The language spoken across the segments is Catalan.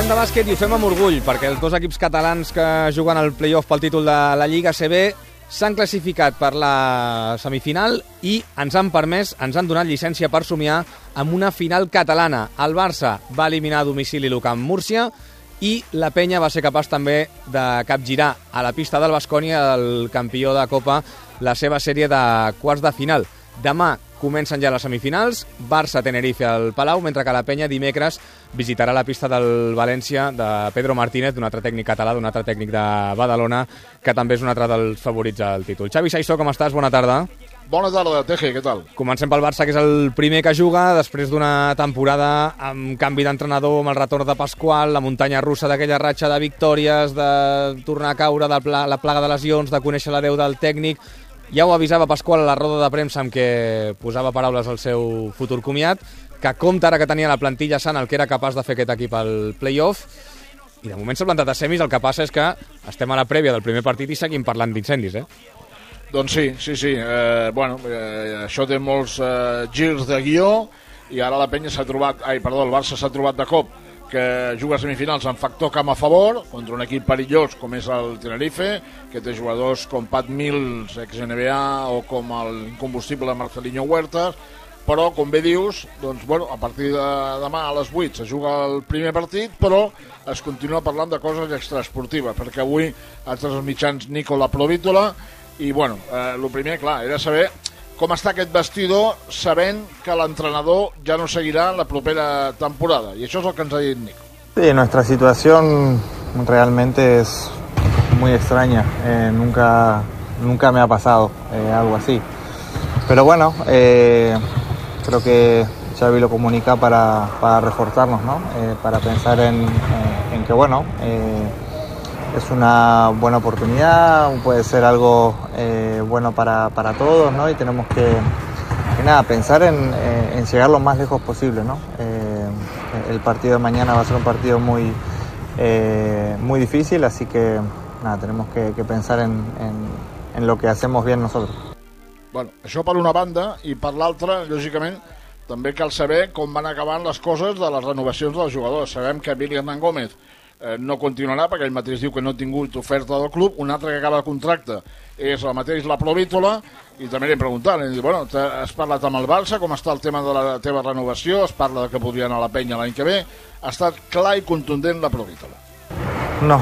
Parlem de bàsquet i ho fem amb orgull, perquè els dos equips catalans que juguen al play-off pel títol de la Lliga ACB s'han classificat per la semifinal i ens han donat llicència per somiar amb una final catalana. El Barça va eliminar a domicili l'UCAM Múrcia i la Penya va ser capaç també de capgirar a la pista del Baskonia, el campió de Copa, la seva sèrie de quarts de final. Demà comencen ja les semifinals, Barça-Tenerife al Palau, mentre que la Penya dimecres visitarà la pista del València de Pedro Martínez, d'un altre tècnic català, d'un altre tècnic de Badalona, que també és un altre dels favorits al títol. Xavi Saissó, com estàs? Bona tarda. Bona tarda, Teje, què tal? Comencem pel Barça, que és el primer que juga després d'una temporada amb canvi d'entrenador, amb el retorn de Pasqual, la muntanya russa d'aquella ratxa de victòries, de tornar a caure de la plaga de lesions, de conèixer la Déu del tècnic. Ja ho avisava Pasqual a la roda de premsa amb què posava paraules al seu futur comiat, que compta ara que tenia la plantilla sana el que era capaç de fer aquest equip al play-off, i de moment s'ha plantat a semis. El que passa és que estem a la prèvia del primer partit i seguim parlant d'incendis, Doncs sí. Això té molts girs de guió, i ara el Barça s'ha trobat de cop que juga a semifinals amb factor camp a favor contra un equip perillós com és el Tenerife, que té jugadors com Pat Mills, ex-NBA, o com el incombustible Marcelinho Huertas, però, com bé dius, a partir de demà a les 8 se juga el primer partit, però es continua parlant de coses extraesportives, perquè avui altres els mitjans Nicola Provítola, i el primer, clar, era saber com està aquest vestidor, sabent que l'entrenador ja no seguirà la propera temporada, y eso es lo que ens ha dit Nico. Sí, nuestra situación realmente es muy extraña, nunca me ha pasado algo así, pero bueno, creo que Xavi lo comunica para reforzarnos, ¿no? Para pensar en que es una buena oportunidad, puede ser algo bueno para todos, ¿no? Y tenemos que pensar en llegar lo más lejos posible, ¿no? El partido de mañana va a ser un partido muy difícil, así que tenemos que pensar en lo que hacemos bien nosotros. Bueno, això per una banda, i per l'altra, lògicament, també cal saber com van acabant les coses de les renovacions dels jugadors. Sabem que Billy Hernán Gómez no continuarà perquè ell mateix diu que no ha tingut oferta del club. Un altre que acaba de contracte és el mateix la Provítola, i també li hem preguntat, has parlat amb el Barça, com està el tema de la teva renovació, es parla de que podria anar a la Penya l'any que ve. Ha estat clar i contundent la Provítola. No,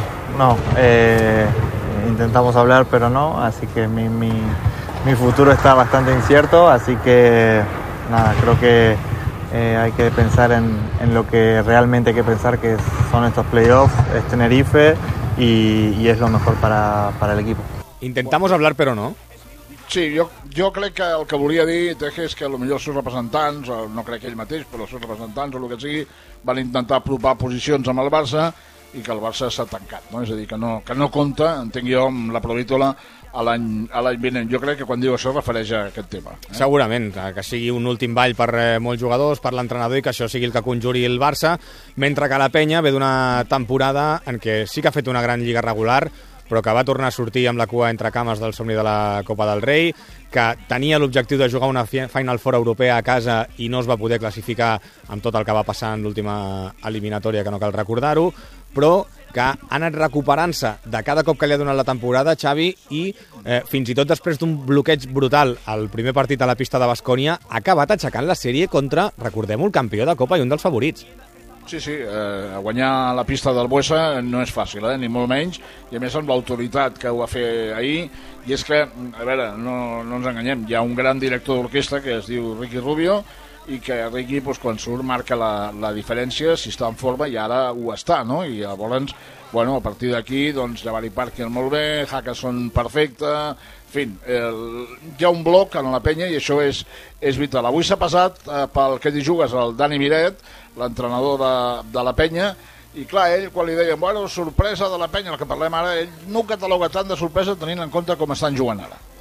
intentamos hablar pero no, así que mi futuro está bastante incierto, así que creo que hay que pensar en lo que realmente hay que pensar, que son estos playoffs, es Tenerife, y es lo mejor para el equipo. Intentamos hablar, pero no. Sí, jo crec que el que volia dir, Teje, és que potser els seus representants, no crec que ell mateix, però els seus representants o el que sigui, van intentar apropar posicions amb el Barça i que el Barça s'ha tancat, no? És a dir, que no compta, entenc jo, amb la Provítola a l'any vinent. Jo crec que quan diu això es refereix a aquest tema. Segurament, que sigui un últim ball per molts jugadors, per l'entrenador, i que això sigui el que conjuri el Barça, mentre que la Penya ve d'una temporada en què sí que ha fet una gran lliga regular, però que va tornar a sortir amb la cua entre cames del somni de la Copa del Rei, que tenia l'objectiu de jugar una Final Four europea a casa i no es va poder classificar amb tot el que va passar en l'última eliminatòria, que no cal recordar-ho, però que ha anat recuperant-se de cada cop que li ha donat la temporada, Xavi, i fins i tot després d'un bloqueig brutal al primer partit a la pista de Baskonia, ha acabat aixecant la sèrie contra, recordem-ho, el campió de Copa i un dels favorits. Sí, guanyar la pista del Buesa no és fàcil, ni molt menys, i a més amb l'autoritat que ho va fer ahir. I és que, a veure, no ens enganyem, hi ha un gran director d'orquestra que es diu Ricky Rubio, i que Ricky, quan surt, marca la diferència, si està en forma, i ara ho està, no? I llavors, a partir d'aquí, Jabari Parker molt bé, Hackason perfecte, en fi, hi ha un bloc en la Penya i això és vital. Avui s'ha passat pel que t'hi jugues el Dani Miret, l'entrenador de la Penya, i clar, ell quan li deien, sorpresa de la Penya, el que parlem ara, ell no ho cataloga tant de sorpresa tenint en compte com estan jugant ara.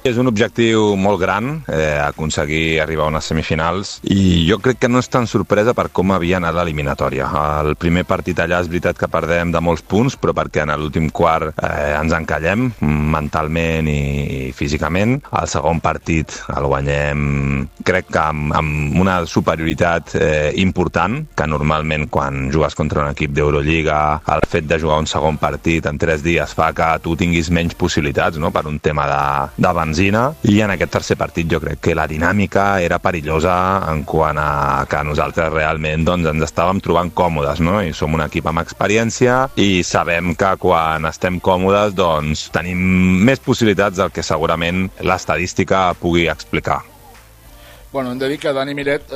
És un objectiu molt gran, aconseguir arribar a unes semifinals, i jo crec que no és tan sorpresa per com havia anat l'eliminatòria. El primer partit allà és veritat que perdem de molts punts, però perquè en l'últim quart ens encallem mentalment i físicament. El segon partit el guanyem, crec que amb una superioritat important, que normalment quan jugues contra un equip d'Eurolliga, el fet de jugar un segon partit en 3 dies fa que tu tinguis menys possibilitats, no?, per un tema de benzina, i en aquest tercer partit jo crec que la dinàmica era perillosa en quant a que nosaltres realment ens estàvem trobant còmodes, no? I som un equip amb experiència i sabem que quan estem còmodes tenim més possibilitats del que segurament l'estadística pugui explicar. Bueno, hem de dir que Dani Miret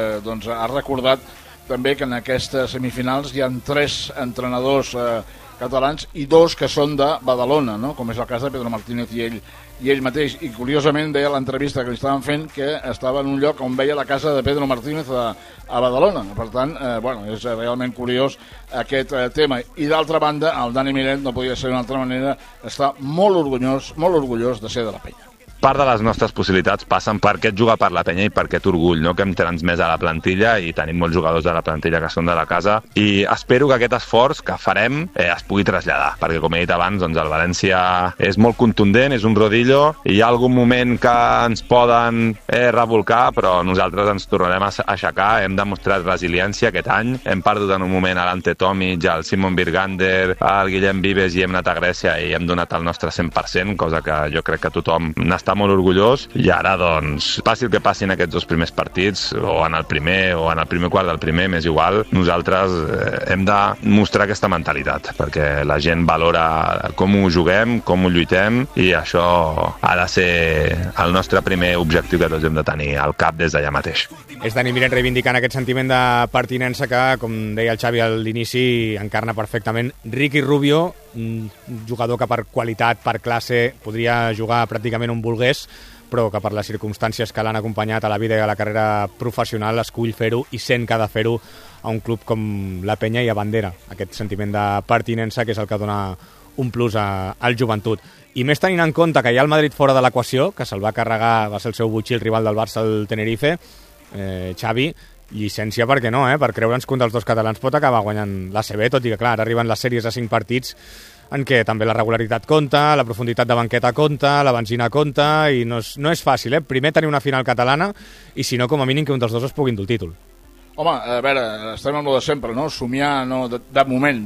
ha recordat també que en aquestes semifinals hi ha 3 entrenadors catalans i 2 que són de Badalona, no?, com és el cas de Pedro Martínez i ell mateix. I curiosament deia l'entrevista que li estaven fent que estava en un lloc on veia la casa de Pedro Martínez a Badalona. Per tant, és realment curiós aquest tema. I d'altra banda, el Dani Miret, no podia ser d'una altra manera, està molt orgullós de ser de la Penya. Part de les nostres possibilitats passen per aquest jugar per la Penya i per aquest orgull, no?, que hem transmès a la plantilla, i tenim molts jugadors de la plantilla que són de la casa, i espero que aquest esforç que farem es pugui traslladar, perquè com he dit abans, el València és molt contundent, és un rodillo, i hi ha algun moment que ens poden revolcar, però nosaltres ens tornarem a aixecar. Hem demostrat resiliència aquest any, hem perdut en un moment a l'Ante Tomic, al Simon Birgander, al Guillem Vives, i hem anat a Grècia i hem donat el nostre 100%, cosa que jo crec que tothom n'està molt orgullós, i ara passi el que passi en aquests 2 primers partits, o en el primer quart del primer, m'és igual, nosaltres hem de mostrar aquesta mentalitat, perquè la gent valora com ho juguem, com ho lluitem, i això ha de ser el nostre primer objectiu que tots hem de tenir al cap des d'allà mateix. És Dani Miret reivindicant aquest sentiment de pertinença que, com deia el Xavi a l'inici, encarna perfectament Ricky Rubio, un jugador que per qualitat, per classe, podria jugar pràcticament on volgués, però que per les circumstàncies que l'han acompanyat a la vida i a la carrera professional escull fer-ho i sent que ha de fer-ho a un club com la Penya i a bandera. Aquest sentiment de pertinença que és el que dona un plus al Joventut. I més tenint en compte que hi ha el Madrid fora de l'equació, que se'l va carregar, va ser el seu butxí, el rival del Barça, el Tenerife, Xavi, llicència per què no, per creure'ns que un dels 2 catalans pot acabar guanyant l'ACB, tot i que clar, ara arriben les sèries a 5 partits en què també la regularitat compta, la profunditat de banqueta compta, la benzina compta, i no és fàcil, Primer tenir una final catalana, i si no, com a mínim que un dels 2 es pugui endur el títol. Home, a veure, estem amb lo de sempre, no? Somiar, no, de moment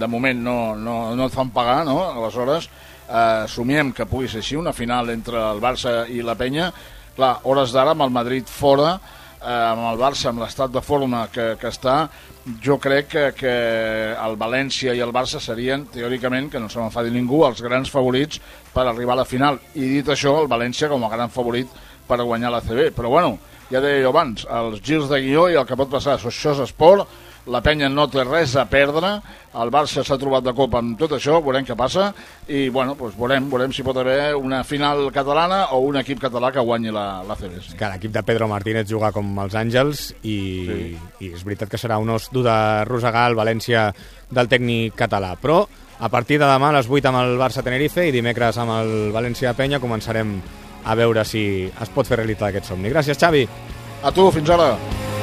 no et fan pagar, no? Aleshores, somiem que pugui ser així, una final entre el Barça i la Penya. Clar, hores d'ara, amb el Madrid fora, amb el Barça, amb l'estat de forma que està, jo crec que el València i el Barça serien, teòricament, que no se m'enfadi ningú, els grans favorits per arribar a la final. I dit això, el València com a gran favorit per guanyar l'ACB. Però bueno, ja deia jo abans, els girs de guió i el que pot passar, això és esport, la Penya no té res a perdre, el Barça s'ha trobat de cop amb tot això, veurem què passa, i bueno, doncs veurem si pot haver una final catalana o un equip català que guanyi l'ACB. Sí. Que l'equip de Pedro Martínez juga com els Àngels i és veritat que serà un os dur de rosegar el València del tècnic català, però a partir de demà a les 8 amb el Barça-Tenerife i dimecres amb el València-Penya començarem a veure si es pot fer realitat aquest somni. Gràcies, Xavi. A tu, fins ara.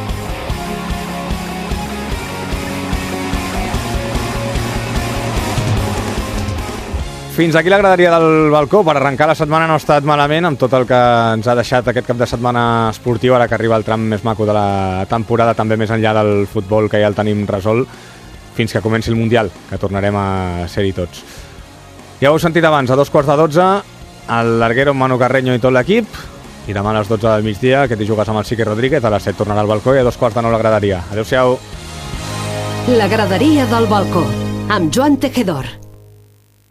Fins aquí la graderia del balcó. Per arrencar la setmana no ha estat malament, amb tot el que ens ha deixat aquest cap de setmana esportiu, ara que arriba el tram més maco de la temporada, també més enllà del futbol, que ja el tenim resolt, fins que comenci el Mundial, que tornarem a ser-hi tots. Ja ho heu sentit abans, a 11:45, el larguero Manu Carreño i tot l'equip, i demà a les 12 del migdia, que t'hi jugues amb el Sique Rodríguez, a les 7 tornarà al balcó i a 2:15 la graderia. Adéu-siau. La graderia del balcó, amb Joan Tejedor.